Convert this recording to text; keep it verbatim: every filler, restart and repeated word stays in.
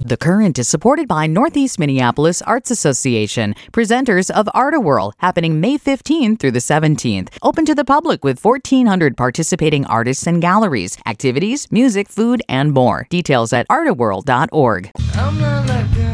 The Current is supported by Northeast Minneapolis Arts Association, presenters of Art-A-Whirl, happening May fifteenth through the seventeenth. Open to the public with fourteen hundred participating artists and galleries, activities, music, food, and more. Details at art a whirl dot org.